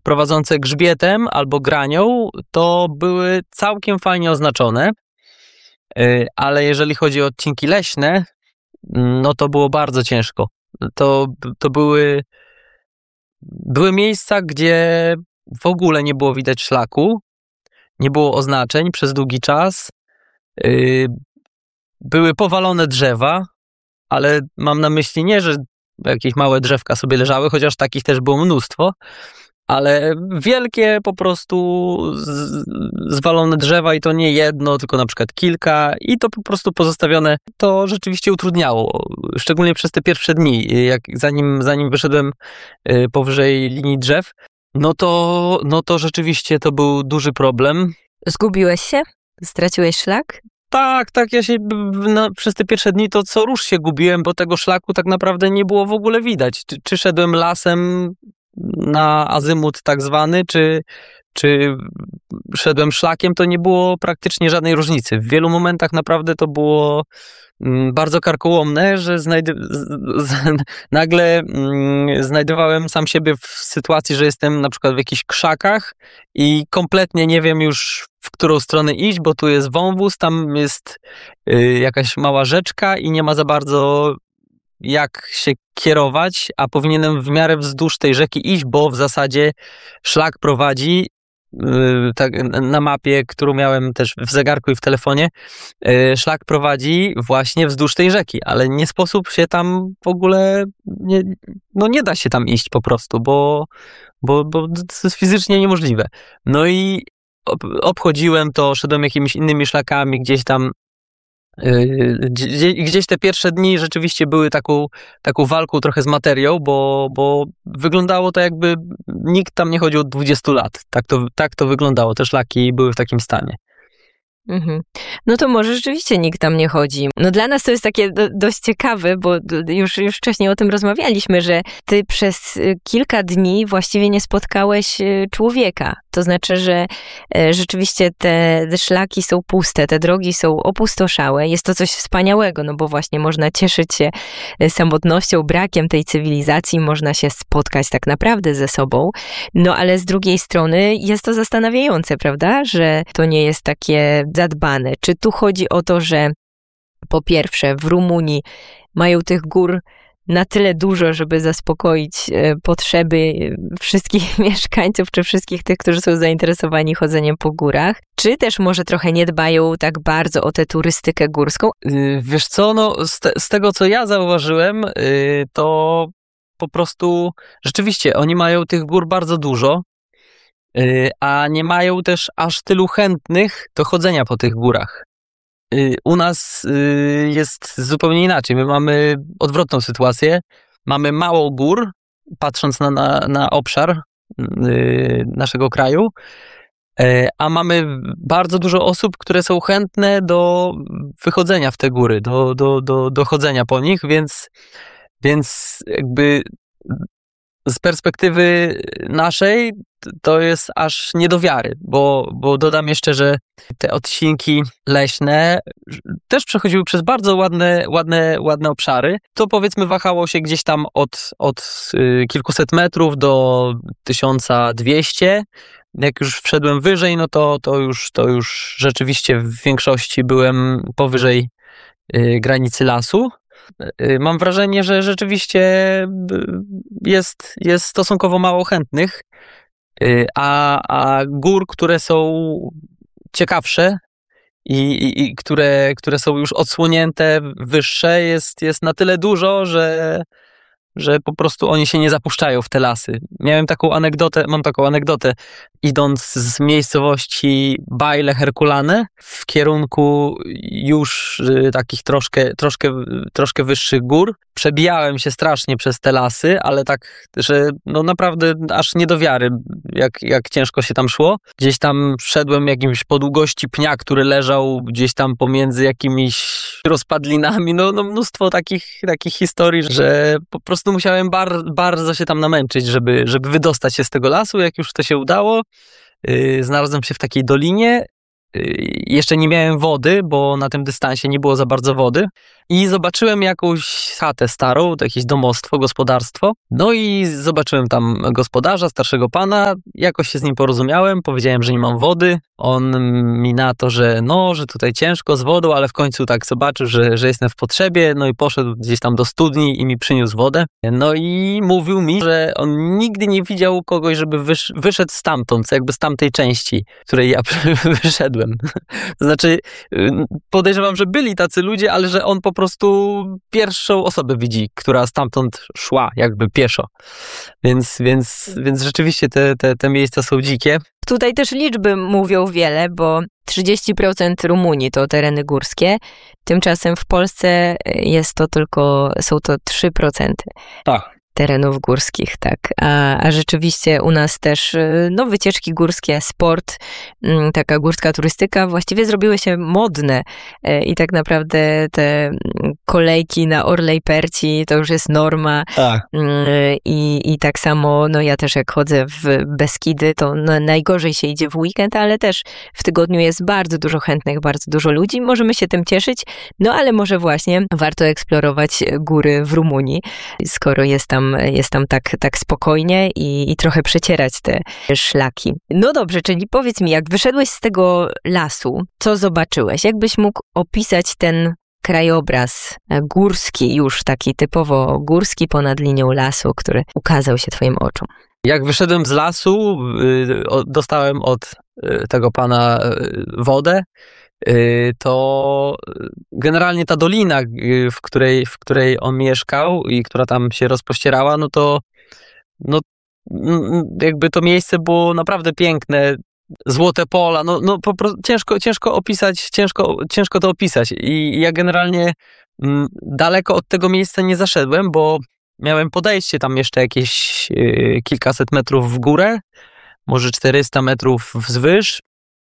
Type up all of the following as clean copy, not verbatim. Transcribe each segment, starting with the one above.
prowadzące grzbietem albo granią, to były całkiem fajnie oznaczone, ale jeżeli chodzi o odcinki leśne, no to było bardzo ciężko. To były miejsca, gdzie w ogóle nie było widać szlaku, nie było oznaczeń przez długi czas, były powalone drzewa, ale mam na myśli nie, że jakieś małe drzewka sobie leżały, chociaż takich też było mnóstwo, ale wielkie po prostu zwalone drzewa i to nie jedno, tylko na przykład kilka i to po prostu pozostawione, to rzeczywiście utrudniało, szczególnie przez te pierwsze dni, zanim wyszedłem powyżej linii drzew, no to rzeczywiście to był duży problem. Zgubiłeś się? Straciłeś szlak? Tak, ja się przez te pierwsze dni to co rusz się gubiłem, bo tego szlaku tak naprawdę nie było w ogóle widać. Czy szedłem lasem na azymut tak zwany, czy szedłem szlakiem, to nie było praktycznie żadnej różnicy. W wielu momentach naprawdę to było bardzo karkołomne, że nagle znajdowałem sam siebie w sytuacji, że jestem na przykład w jakichś krzakach i kompletnie nie wiem już, w którą stronę iść, bo tu jest wąwóz, tam jest jakaś mała rzeczka i nie ma za bardzo jak się kierować, a powinienem w miarę wzdłuż tej rzeki iść, bo w zasadzie szlak prowadzi, tak na mapie, którą miałem też w zegarku i w telefonie, szlak prowadzi właśnie wzdłuż tej rzeki, ale nie sposób się tam w ogóle, nie da się tam iść po prostu, bo to jest fizycznie niemożliwe. No i obchodziłem to, szedłem jakimiś innymi szlakami, gdzieś te pierwsze dni rzeczywiście były taką walką trochę z materią, bo wyglądało to jakby nikt tam nie chodził od 20 lat. Tak to wyglądało, te szlaki były w takim stanie. Mhm. No to może rzeczywiście nikt tam nie chodzi. No dla nas to jest takie dość ciekawe, bo już wcześniej o tym rozmawialiśmy, że ty przez kilka dni właściwie nie spotkałeś człowieka. To znaczy, że rzeczywiście te szlaki są puste, te drogi są opustoszałe. Jest to coś wspaniałego, no bo właśnie można cieszyć się samotnością, brakiem tej cywilizacji, można się spotkać tak naprawdę ze sobą. No ale z drugiej strony jest to zastanawiające, prawda, że to nie jest takie zadbane. Czy tu chodzi o to, że po pierwsze w Rumunii mają tych gór na tyle dużo, żeby zaspokoić potrzeby wszystkich mieszkańców, czy wszystkich tych, którzy są zainteresowani chodzeniem po górach? Czy też może trochę nie dbają tak bardzo o tę turystykę górską? Wiesz co, no z tego co ja zauważyłem, to po prostu rzeczywiście oni mają tych gór bardzo dużo, a nie mają też aż tylu chętnych do chodzenia po tych górach. U nas jest zupełnie inaczej. My mamy odwrotną sytuację. Mamy mało gór, patrząc na obszar naszego kraju, a mamy bardzo dużo osób, które są chętne do wychodzenia w te góry, do chodzenia po nich, więc jakby z perspektywy naszej to jest aż nie do wiary, bo dodam jeszcze, że te odcinki leśne też przechodziły przez bardzo ładne obszary. To powiedzmy wahało się gdzieś tam od kilkuset metrów do 1200. Jak już wszedłem wyżej, no to już rzeczywiście w większości byłem powyżej granicy lasu. Mam wrażenie, że rzeczywiście jest stosunkowo mało chętnych, a gór, które są ciekawsze i które są już odsłonięte, wyższe, jest na tyle dużo, że po prostu oni się nie zapuszczają w te lasy. Mam taką anegdotę, idąc z miejscowości Baile Herculane w kierunku już takich troszkę wyższych gór. Przebijałem się strasznie przez te lasy, ale tak, że no naprawdę aż nie do wiary, jak ciężko się tam szło. Gdzieś tam szedłem jakimś po długości pnia, który leżał gdzieś tam pomiędzy jakimiś rozpadlinami. No mnóstwo takich historii, że po prostu musiałem bardzo się tam namęczyć, żeby wydostać się z tego lasu. Jak już to się udało, znalazłem się w takiej dolinie. Jeszcze nie miałem wody, bo na tym dystansie nie było za bardzo wody. I zobaczyłem jakąś chatę starą, to jakieś domostwo, gospodarstwo. No i zobaczyłem tam gospodarza, starszego pana, jakoś się z nim porozumiałem, powiedziałem, że nie mam wody. On mi na to, że tutaj ciężko z wodą, ale w końcu tak zobaczył, że jestem w potrzebie, no i poszedł gdzieś tam do studni i mi przyniósł wodę. No i mówił mi, że on nigdy nie widział kogoś, żeby wyszedł stamtąd, jakby z tamtej części, w której ja wyszedłem. Znaczy, podejrzewam, że byli tacy ludzie, ale że on po prostu pierwszą osobę widzi, która stamtąd szła, jakby pieszo. Więc rzeczywiście te miejsca są dzikie. Tutaj też liczby mówią wiele, bo 30% Rumunii to tereny górskie, tymczasem w Polsce są to 3%. Tak. Terenów górskich, tak. A rzeczywiście u nas też wycieczki górskie, sport, taka górska turystyka właściwie zrobiły się modne i tak naprawdę te kolejki na Orlej Perci to już jest norma. Tak. I tak samo, ja też jak chodzę w Beskidy, to najgorzej się idzie w weekend, ale też w tygodniu jest bardzo dużo chętnych, bardzo dużo ludzi. Możemy się tym cieszyć, ale może właśnie warto eksplorować góry w Rumunii, skoro jest tam tak spokojnie i trochę przecierać te szlaki. No dobrze, czyli powiedz mi, jak wyszedłeś z tego lasu, co zobaczyłeś? Jakbyś mógł opisać ten krajobraz górski, już taki typowo górski ponad linią lasu, który ukazał się twoim oczom? Jak wyszedłem z lasu, dostałem od tego pana wodę, to generalnie ta dolina, w której on mieszkał i która tam się rozpościerała, jakby to miejsce było naprawdę piękne, złote pola, po prostu ciężko opisać, ciężko to opisać. I ja generalnie daleko od tego miejsca nie zaszedłem, bo miałem podejście tam jeszcze jakieś kilkaset metrów w górę, może 400 metrów wzwyż,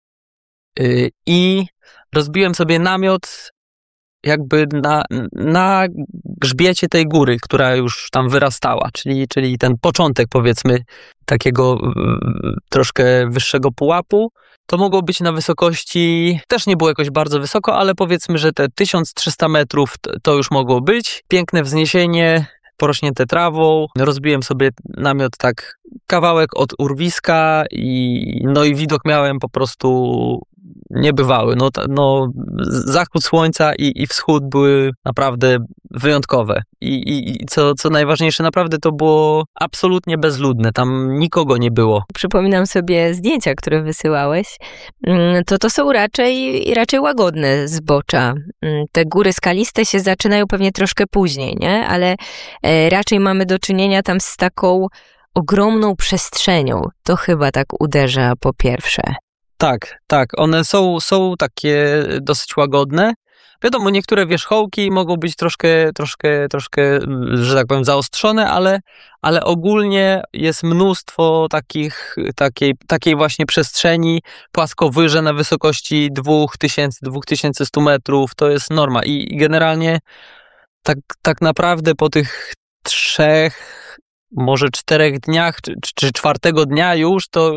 i rozbiłem sobie namiot jakby na grzbiecie tej góry, która już tam wyrastała, czyli ten początek, powiedzmy, takiego troszkę wyższego pułapu. To mogło być na wysokości, też nie było jakoś bardzo wysoko, ale powiedzmy, że te 1300 metrów to już mogło być. Piękne wzniesienie, porośnięte trawą. Rozbiłem sobie namiot tak kawałek od urwiska i widok miałem po prostu niebywały. Zachód słońca i wschód były naprawdę wyjątkowe. I co najważniejsze, naprawdę to było absolutnie bezludne. Tam nikogo nie było. Przypominam sobie zdjęcia, które wysyłałeś. To są raczej łagodne zbocza. Te góry skaliste się zaczynają pewnie troszkę później, nie? Ale raczej mamy do czynienia tam z taką ogromną przestrzenią. To chyba tak uderza po pierwsze. Tak. One są takie dosyć łagodne. Wiadomo, niektóre wierzchołki mogą być troszkę, że tak powiem, zaostrzone, ale ogólnie jest mnóstwo takiej właśnie przestrzeni, płaskowyże na wysokości 2100 metrów. To jest norma. I generalnie tak naprawdę po tych 3, może 4 dniach, czy 4 dnia już, to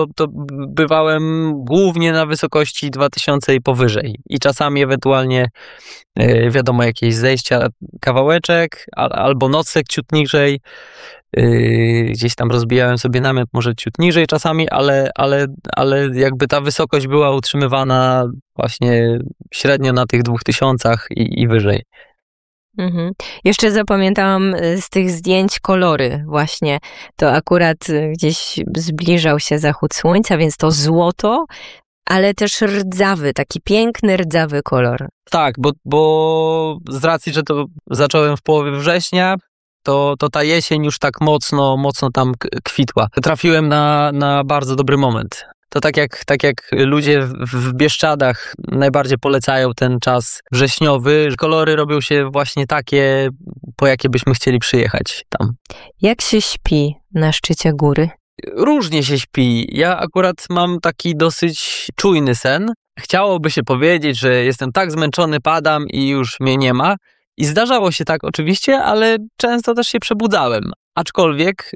bywałem głównie na wysokości 2000 i powyżej. I czasami ewentualnie, wiadomo, jakieś zejścia, kawałeczek, albo nocleg ciut niżej. Gdzieś tam rozbijałem sobie namiot może ciut niżej czasami, ale jakby ta wysokość była utrzymywana właśnie średnio na tych 2000 i wyżej. Mhm. Jeszcze zapamiętałam z tych zdjęć kolory właśnie. To akurat gdzieś zbliżał się zachód słońca, więc to złoto, ale też rdzawy, taki piękny rdzawy kolor. Tak, bo z racji, że to zacząłem w połowie września, to ta jesień już tak mocno tam kwitła. Trafiłem na bardzo dobry moment. To tak jak ludzie w Bieszczadach najbardziej polecają ten czas wrześniowy, kolory robią się właśnie takie, po jakie byśmy chcieli przyjechać tam. Jak się śpi na szczycie góry? Różnie się śpi. Ja akurat mam taki dosyć czujny sen. Chciałoby się powiedzieć, że jestem tak zmęczony, padam i już mnie nie ma. I zdarzało się tak oczywiście, ale często też się przebudzałem. Aczkolwiek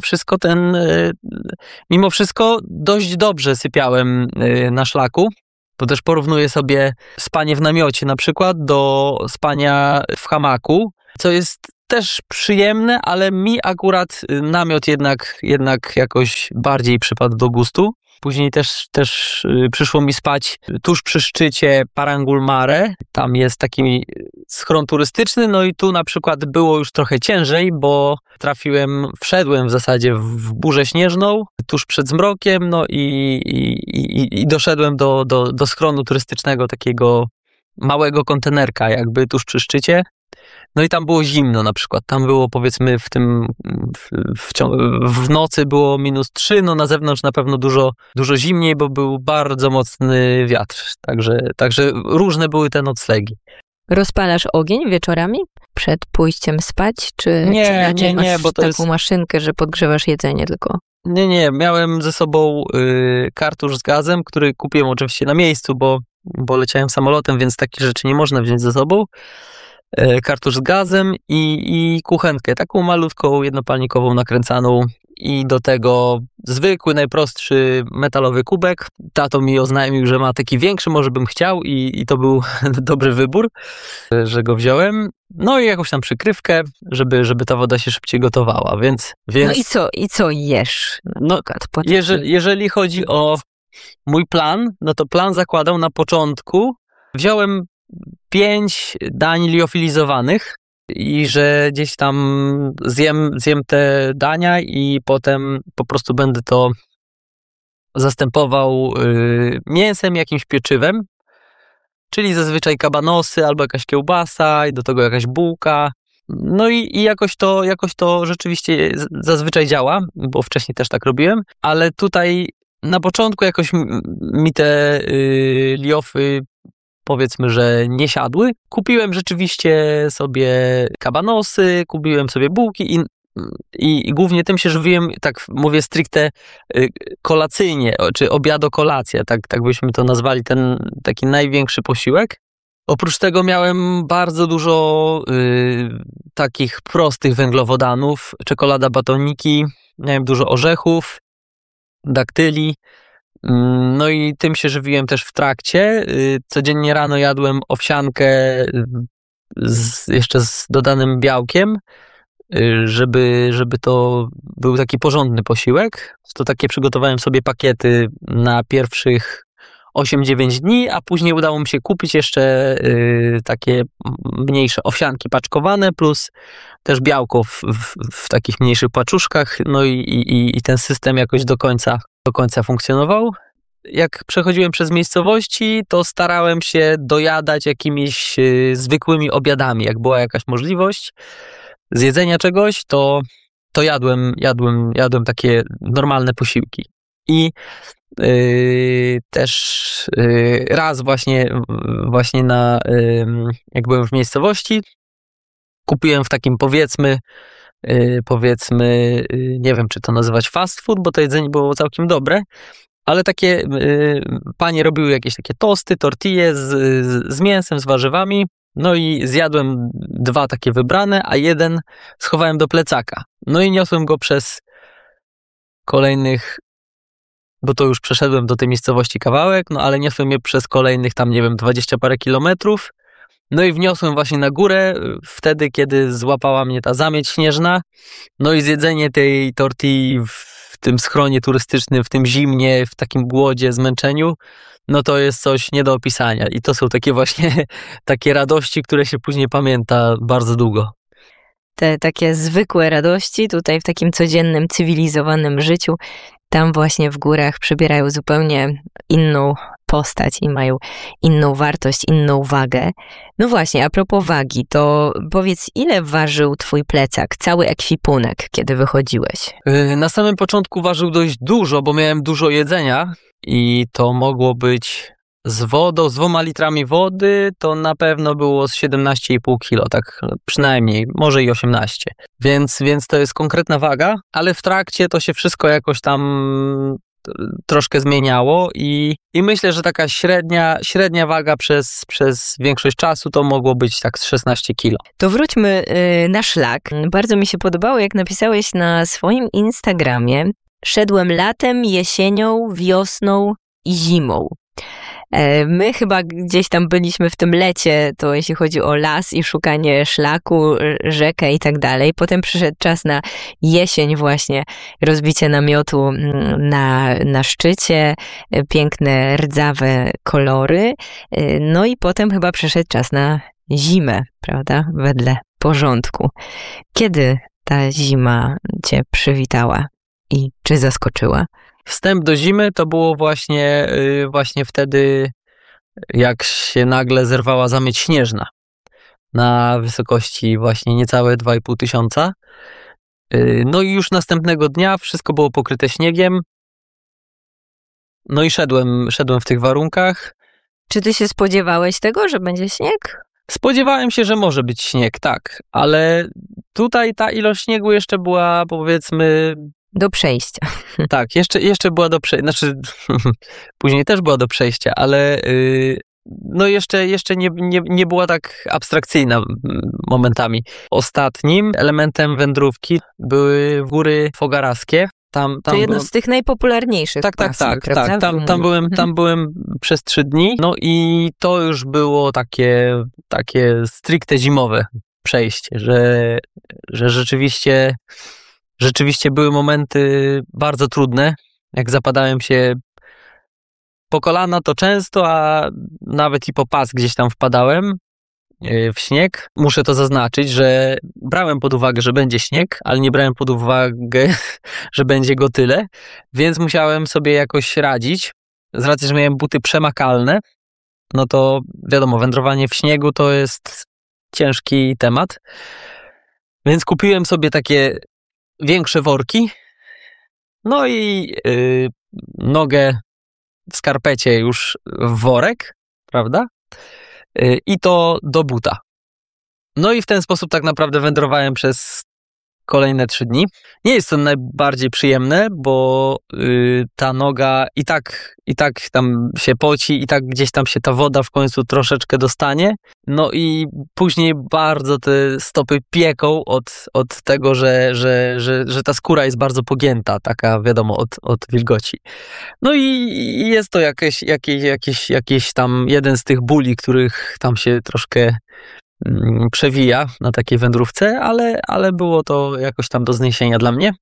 mimo wszystko dość dobrze sypiałem na szlaku. bo też porównuję sobie spanie w namiocie na przykład do spania w hamaku, co jest też przyjemne, ale mi akurat namiot jednak jakoś bardziej przypadł do gustu. Później też przyszło mi spać tuż przy szczycie Parangul Mare. Tam jest taki schron turystyczny, no i tu na przykład było już trochę ciężej, bo wszedłem w zasadzie w burzę śnieżną tuż przed zmrokiem, no i doszedłem do schronu turystycznego, takiego małego kontenerka jakby tuż przy szczycie. No i tam było zimno na przykład. Tam było powiedzmy w nocy było -3, no na zewnątrz na pewno dużo zimniej, bo był bardzo mocny wiatr. Także różne były te noclegi. Rozpalasz ogień wieczorami przed pójściem spać? Czy nie, masz bo to taką jest maszynkę, że podgrzewasz jedzenie tylko? Nie. Miałem ze sobą kartusz z gazem, który kupiłem oczywiście na miejscu, bo leciałem samolotem, więc takich rzeczy nie można wziąć ze sobą. Kartusz z gazem i kuchenkę, taką malutką, jednopalnikową, nakręcaną i do tego zwykły, najprostszy metalowy kubek. Tato mi oznajmił, że ma taki większy, może bym chciał i to był dobry wybór, że go wziąłem. No i jakąś tam przykrywkę, żeby ta woda się szybciej gotowała, więc... No i co jesz? No, jeżeli chodzi o mój plan, no to plan zakładał na początku, wziąłem 5 dań liofilizowanych i że gdzieś tam zjem te dania i potem po prostu będę to zastępował mięsem, jakimś pieczywem, czyli zazwyczaj kabanosy albo jakaś kiełbasa i do tego jakaś bułka. No i jakoś to rzeczywiście zazwyczaj działa, bo wcześniej też tak robiłem, ale tutaj na początku jakoś mi te liofy powiedzmy, że nie siadły. Kupiłem rzeczywiście sobie kabanosy, kupiłem sobie bułki i głównie tym się żywiłem, tak mówię stricte kolacyjnie, czy obiado-kolacja, tak byśmy to nazwali, ten taki największy posiłek. Oprócz tego miałem bardzo dużo takich prostych węglowodanów, czekolada, batoniki, miałem dużo orzechów, daktyli. No i tym się żywiłem też w trakcie. Codziennie rano jadłem owsiankę jeszcze z dodanym białkiem, żeby to był taki porządny posiłek. To takie przygotowałem sobie pakiety na pierwszych 8-9 dni, a później udało mi się kupić jeszcze takie mniejsze owsianki paczkowane, plus też białko w takich mniejszych paczuszkach, no i ten system jakoś do końca funkcjonował. Jak przechodziłem przez miejscowości, to starałem się dojadać jakimiś zwykłymi obiadami. Jak była jakaś możliwość zjedzenia czegoś, to jadłem takie normalne posiłki. I też raz właśnie jak byłem w miejscowości, kupiłem w takim powiedzmy, nie wiem, czy to nazywać fast food, bo to jedzenie było całkiem dobre, ale takie panie robiły jakieś takie tosty, tortille z mięsem, z warzywami, no i zjadłem 2 takie wybrane, a 1 schowałem do plecaka. No i niosłem go przez kolejnych, bo to już przeszedłem do tej miejscowości kawałek, no ale niosłem je przez kolejnych tam, nie wiem, 20 parę kilometrów. No i wniosłem właśnie na górę wtedy, kiedy złapała mnie ta zamieć śnieżna. No i zjedzenie tej tortilli w tym schronie turystycznym, w tym zimnie, w takim głodzie, zmęczeniu, no to jest coś nie do opisania. I to są takie właśnie takie radości, które się później pamięta bardzo długo. Te takie zwykłe radości tutaj w takim codziennym, cywilizowanym życiu, tam właśnie w górach przybierają zupełnie inną postać i mają inną wartość, inną wagę. No właśnie, a propos wagi, to powiedz, ile ważył twój plecak, cały ekwipunek, kiedy wychodziłeś? Na samym początku ważył dość dużo, bo miałem dużo jedzenia i to mogło być z wodą, z 2 litrami wody, to na pewno było z 17,5 kilo, tak przynajmniej, może i 18. Więc to jest konkretna waga, ale w trakcie to się wszystko jakoś tam troszkę zmieniało i myślę, że taka średnia waga przez większość czasu to mogło być tak z 16 kilo. To wróćmy na szlak. Bardzo mi się podobało, jak napisałeś na swoim Instagramie: szedłem latem, jesienią, wiosną i zimą. My chyba gdzieś tam byliśmy w tym lecie, to jeśli chodzi o las i szukanie szlaku, rzekę i tak dalej. Potem przyszedł czas na jesień właśnie, rozbicie namiotu na szczycie, piękne, rdzawe kolory. No i potem chyba przyszedł czas na zimę, prawda? Wedle porządku. Kiedy ta zima cię przywitała i czy zaskoczyła? Wstęp do zimy to było właśnie wtedy, jak się nagle zerwała zamieć śnieżna na wysokości właśnie niecałe 2,5 tysiąca. No i już następnego dnia wszystko było pokryte śniegiem. No i szedłem w tych warunkach. Czy ty się spodziewałeś tego, że będzie śnieg? Spodziewałem się, że może być śnieg, tak, ale tutaj ta ilość śniegu jeszcze była, powiedzmy... Do przejścia. Tak, jeszcze była do przejścia, znaczy później też była do przejścia, ale no jeszcze nie była tak abstrakcyjna momentami. Ostatnim elementem wędrówki były góry Fogaraskie. To jedno z tych najpopularniejszych. Tak. Tam byłem przez 3 dni. No i to już było takie stricte zimowe przejście, że rzeczywiście były momenty bardzo trudne. Jak zapadałem się po kolana, to często, a nawet i po pas gdzieś tam wpadałem w śnieg. Muszę to zaznaczyć, że brałem pod uwagę, że będzie śnieg, ale nie brałem pod uwagę, że będzie go tyle, więc musiałem sobie jakoś radzić. Z racji, że miałem buty przemakalne, no to wiadomo, wędrowanie w śniegu to jest ciężki temat, więc kupiłem sobie takie większe worki, no i nogę w skarpecie już w worek, prawda? I to do buta. No i w ten sposób tak naprawdę wędrowałem przez kolejne 3 dni. Nie jest to najbardziej przyjemne, bo ta noga i tak tam się poci, i tak gdzieś tam się ta woda w końcu troszeczkę dostanie. No i później bardzo te stopy pieką od tego, że ta skóra jest bardzo pogięta, taka wiadomo, od wilgoci. No i jest to jakiś tam jeden z tych bóli, których tam się troszkę przewija na takiej wędrówce, ale było to jakoś tam do zniesienia dla mnie.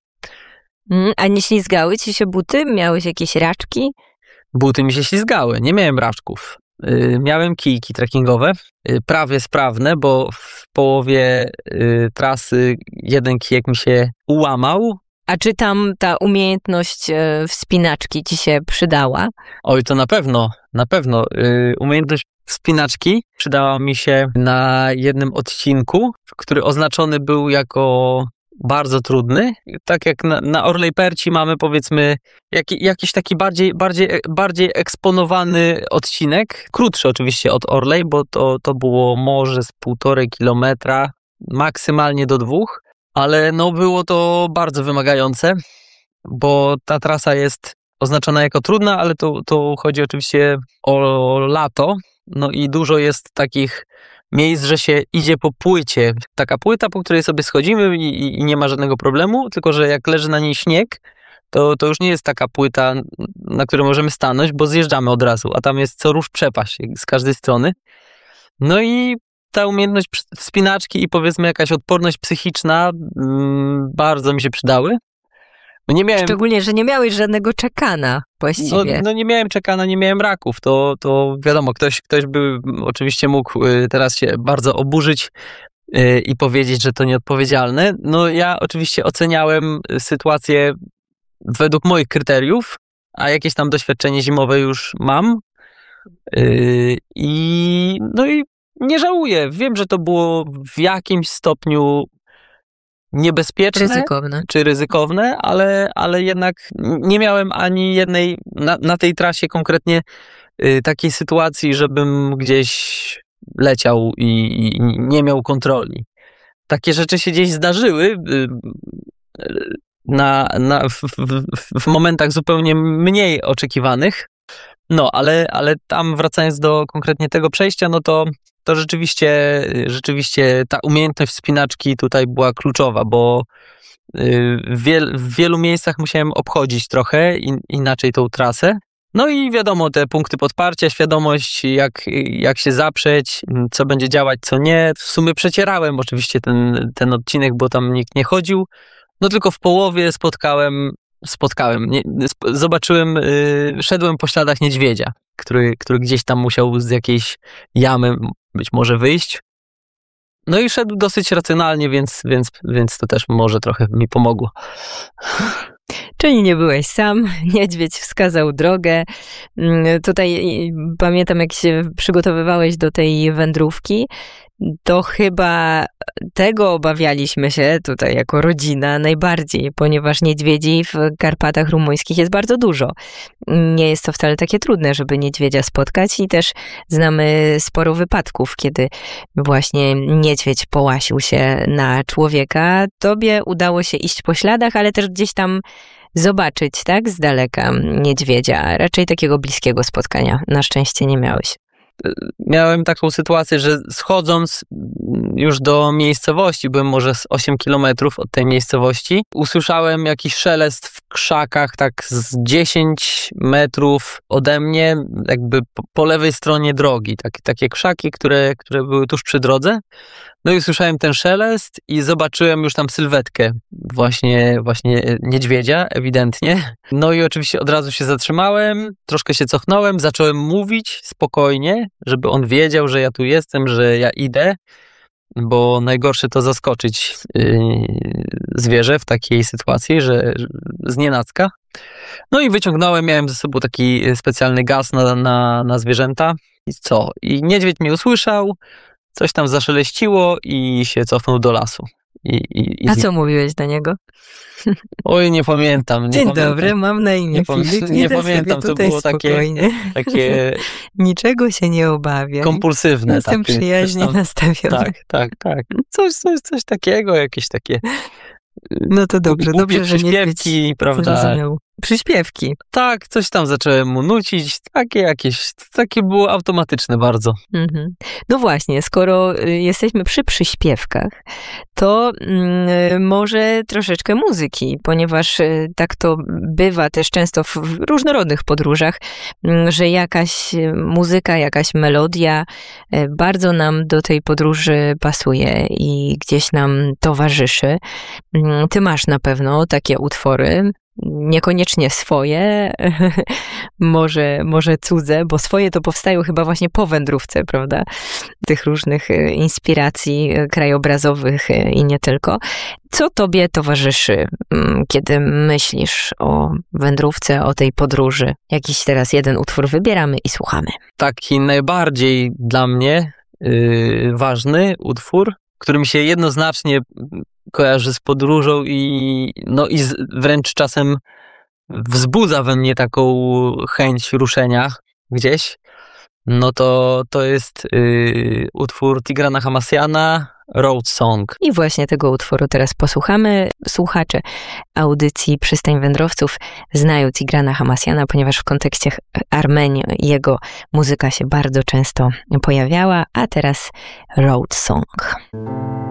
A nie ślizgały ci się buty? Miałeś jakieś raczki? Buty mi się ślizgały, nie miałem raczków. Miałem kijki trekkingowe, prawie sprawne, bo w połowie trasy jeden kijek mi się ułamał. A czy tam ta umiejętność wspinaczki ci się przydała? Oj, to na pewno. Umiejętność wspinaczki przydała mi się na jednym odcinku, który oznaczony był jako bardzo trudny. Tak jak na Orlej Perci mamy, powiedzmy, jakiś taki bardziej eksponowany odcinek. Krótszy oczywiście od Orlej, bo to było może z 1,5 kilometra, maksymalnie do 2. Ale no było to bardzo wymagające, bo ta trasa jest oznaczona jako trudna, ale to chodzi oczywiście o lato. No i dużo jest takich miejsc, że się idzie po płycie. Taka płyta, po której sobie schodzimy i nie ma żadnego problemu, tylko że jak leży na niej śnieg, to już nie jest taka płyta, na której możemy stanąć, bo zjeżdżamy od razu, a tam jest co rusz przepaść z każdej strony. No i ta umiejętność wspinaczki i powiedzmy jakaś odporność psychiczna bardzo mi się przydały. Szczególnie, że nie miałeś żadnego czekana właściwie. No nie miałem czekana, nie miałem raków. To wiadomo, ktoś by oczywiście mógł teraz się bardzo oburzyć i powiedzieć, że to nieodpowiedzialne. No ja oczywiście oceniałem sytuację według moich kryteriów, a jakieś tam doświadczenie zimowe już mam. I nie żałuję. Wiem, że to było w jakimś stopniu niebezpieczne czy ryzykowne, ale jednak nie miałem ani jednej na tej trasie konkretnie takiej sytuacji, żebym gdzieś leciał i nie miał kontroli. Takie rzeczy się gdzieś zdarzyły w momentach zupełnie mniej oczekiwanych. No, ale tam wracając do konkretnie tego przejścia, no to rzeczywiście ta umiejętność wspinaczki tutaj była kluczowa, bo w wielu miejscach musiałem obchodzić trochę inaczej tą trasę. No i wiadomo, te punkty podparcia, świadomość, jak się zaprzeć, co będzie działać, co nie. W sumie przecierałem oczywiście ten odcinek, bo tam nikt nie chodził. No tylko w połowie zobaczyłem, szedłem po śladach niedźwiedzia, który gdzieś tam musiał z jakiejś jamy być może wyjść. No i szedł dosyć racjonalnie, więc to też może trochę mi pomogło. Czyli nie byłeś sam, niedźwiedź wskazał drogę. Tutaj pamiętam, jak się przygotowywałeś do tej wędrówki, to chyba tego obawialiśmy się tutaj jako rodzina najbardziej, ponieważ niedźwiedzi w Karpatach Rumuńskich jest bardzo dużo. Nie jest to wcale takie trudne, żeby niedźwiedzia spotkać i też znamy sporo wypadków, kiedy właśnie niedźwiedź połasił się na człowieka. Tobie udało się iść po śladach, ale też gdzieś tam zobaczyć, tak, z daleka niedźwiedzia. Raczej takiego bliskiego spotkania na szczęście nie miałeś. Miałem taką sytuację, że schodząc już do miejscowości, byłem może z 8 kilometrów od tej miejscowości, usłyszałem jakiś szelest w krzakach, tak z 10 metrów ode mnie, jakby po lewej stronie drogi. Takie krzaki, które były tuż przy drodze. No i usłyszałem ten szelest i zobaczyłem już tam sylwetkę właśnie niedźwiedzia, ewidentnie. No i oczywiście od razu się zatrzymałem, troszkę się cofnąłem, zacząłem mówić spokojnie, żeby on wiedział, że ja tu jestem, że ja idę, bo najgorsze to zaskoczyć zwierzę w takiej sytuacji, że znienacka. No i wyciągnąłem, miałem ze sobą taki specjalny gaz na zwierzęta. I co? I niedźwiedź mnie usłyszał, coś tam zaszeleściło i się cofnął do lasu. A co mówiłeś do niego? Oj, nie pamiętam. Dzień dobry, mam na imię Filip. Nie pamiętam, to było takie niczego się nie obawiaj. Kompulsywne. Jestem przyjaźnie nastawiony. Tak. Coś takiego, jakieś takie... No to dobrze, że przyśpiewki, prawda? Zrozumiał. Przyśpiewki. Tak, coś tam zacząłem mu nucić, takie było automatyczne bardzo. Mhm. No właśnie, skoro jesteśmy przy przyśpiewkach, to może troszeczkę muzyki, ponieważ tak to bywa też często w różnorodnych podróżach, że jakaś muzyka, jakaś melodia bardzo nam do tej podróży pasuje i gdzieś nam towarzyszy. Ty masz na pewno takie utwory, niekoniecznie swoje, może cudze, bo swoje to powstają chyba właśnie po wędrówce, prawda? Tych różnych inspiracji krajobrazowych i nie tylko. Co tobie towarzyszy, kiedy myślisz o wędrówce, o tej podróży? Jakiś teraz jeden utwór wybieramy i słuchamy. Taki najbardziej dla mnie ważny utwór, który mi się jednoznacznie kojarzy z podróżą i wręcz czasem wzbudza we mnie taką chęć ruszenia gdzieś, no to jest utwór Tigrana Hamassiana, Road Song. I właśnie tego utworu teraz posłuchamy. Słuchacze audycji Przystań Wędrowców znają Tigrana Hamassiana, ponieważ w kontekście Armenii jego muzyka się bardzo często pojawiała, a teraz Road Song.